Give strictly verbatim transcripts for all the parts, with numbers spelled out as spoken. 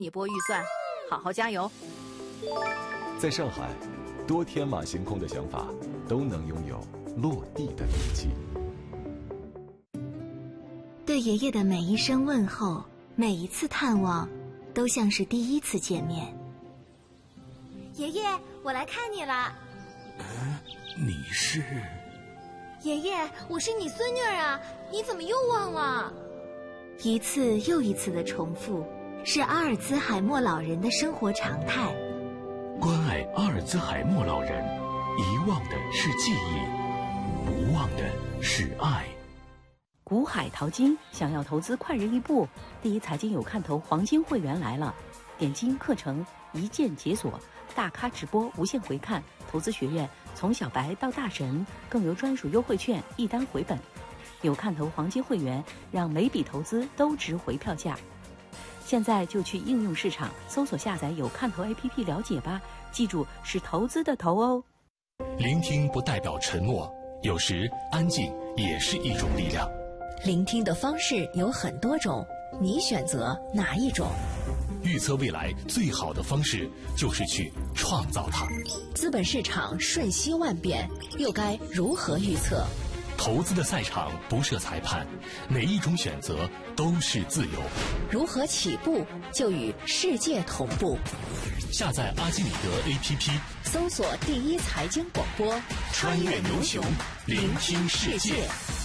你拨预算，好好加油。 在上海，多天马行空的想法都能拥有落地的勇气。 对爷爷的每一声问候，每一次探望，都像是第一次见面。 爷爷，我来看你了。 嗯，你是？ 爷爷，我是你孙女儿啊，你怎么又忘了？ 一次又一次的重复，是阿尔兹海默老人的生活常态。 关爱阿尔兹海默老人，遗忘的是记忆，不忘的是爱。 股海淘金，想要投资快人一步，第一财经有看头黄金会员来了，点金课程一键解锁，大咖直播无限回看，投资学院从小白到大神，更有专属优惠券一单回本。有看头黄金会员，让每笔投资都值回票价。现在就去应用市场搜索下载有看头 A P P 了解吧，记住是投资的投哦。 聆听不代表沉默，有时安静也是一种力量。 聆听的方式有很多种，你选择哪一种？ 预测未来最好的方式就是去创造它。 资本市场瞬息万变，又该如何预测？ 投资的赛场不设裁判，每一种选择都是自由。 如何起步就与世界同步？ 下载阿基米德 A P P， 搜索第一财经广播， 穿越牛熊，聆听世界。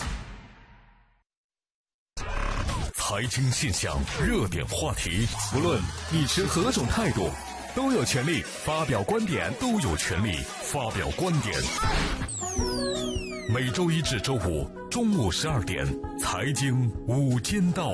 财经现象、热点话题，无论你持何种态度，都有权利发表观点，都有权利发表观点。每周一至周五中午十二点，财经午间道。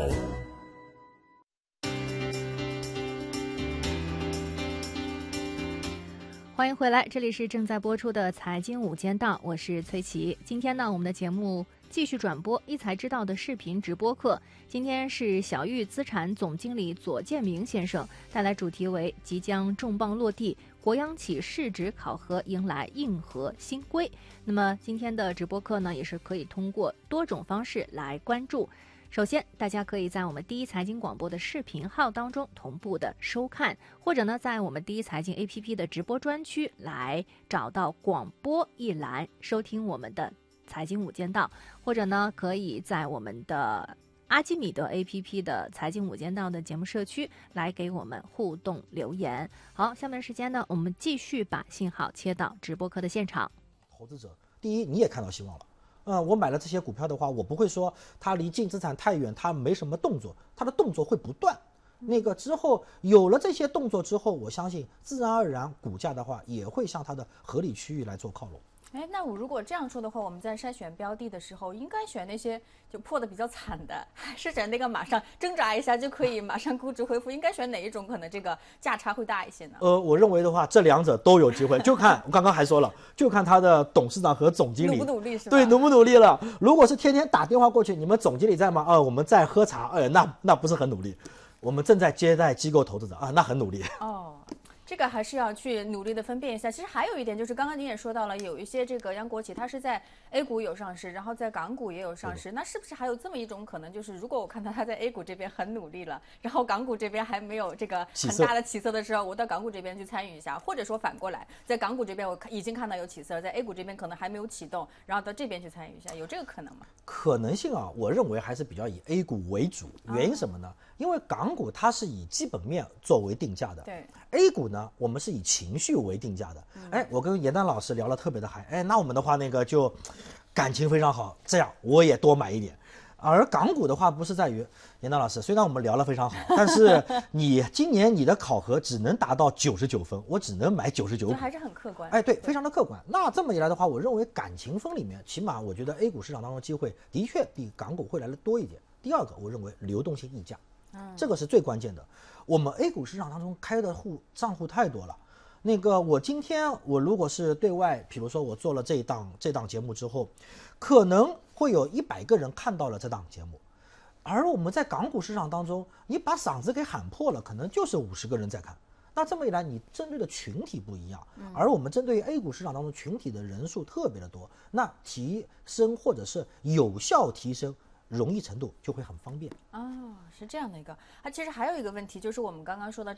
欢迎回来，这里是正在播出的财经午间道，我是崔琦。今天呢，我们的节目继续转播一财之道的视频直播课。今天是小玉资产总经理左建明先生带来主题为即将重磅落地，国央企市值考核迎来硬核新规。那么今天的直播课呢，也是可以通过多种方式来关注。首先，大家可以在我们第一财经广播的视频号当中同步的收看，或者呢，在我们第一财经 A P P 的直播专区来找到广播一栏收听我们的财经午间道，或者呢，可以在我们的阿基米德 A P P 的财经午间道的节目社区来给我们互动留言。好，下面的时间呢，我们继续把信号切到直播课的现场。 投资者，第一，你也看到希望了。嗯，我买了这些股票的话，我不会说它离净资产太远，它没什么动作，它的动作会不断。那个之后有了这些动作之后，我相信自然而然股价的话也会向它的合理区域来做靠拢。 哎，那我如果这样说的话，我们在筛选标的的时候，应该选那些就破的比较惨的，还是选那个马上挣扎一下就可以马上估值恢复？应该选哪一种？可能这个价差会大一些呢？ 呃，我认为的话，这两者都有机会，就看我刚刚还说了，就看他的董事长和总经理努不努力是吧？ 对，努不努力了。如果是天天打电话过去，你们总经理在吗？呃，我们在喝茶，呃，那那不是很努力。我们正在接待机构投资者啊，那很努力。 哦。这个还是要去努力的分辨一下。其实还有一点就是，刚刚您也说到了，有一些这个央国企它是在 A 股有上市，然后在港股也有上市。那是不是还有这么一种可能，就是如果我看到它在 A 股这边很努力了，然后港股这边还没有这个很大的起色的时候，我到港股这边去参与一下，或者说反过来，在港股这边我已经看到有起色，在 A 股这边可能还没有启动，然后到这边去参与一下，有这个可能吗？ 可能性啊，我认为还是比较以 A 股为主。原因什么呢？啊、因为港股它是以基本面作为定价的， 对 A 股呢，我们是以情绪为定价的。嗯、哎，我跟严丹老师聊了特别的嗨，哎，那我们的话那个就感情非常好，这样我也多买一点。而港股的话，不是在于严丹老师，虽然我们聊了非常好，但是你今年你的考核只能达到九十九分，我只能买九十九股， 还是很客观。 哎，对，非常的客观。那这么一来的话，我认为感情分里面，起码我觉得 A 股市场当中机会的确比港股会来的多一点。第二个，我认为流动性溢价，嗯，这个是最关键的。我们 A 股市场当中开的户账户太多了。那个我今天我如果是对外，比如说我做了这一档这档节目之后，可能会有一百个人看到了这档节目，而我们在港股市场当中，你把嗓子给喊破了，可能就是五十个人在看。那这么一来，你针对的群体不一样，而我们针对于 A 股市场当中群体的人数特别的多，那提升或者是有效提升容易程度就会很方便。 哦，是这样的一个。啊，其实还有一个问题，就是我们刚刚说到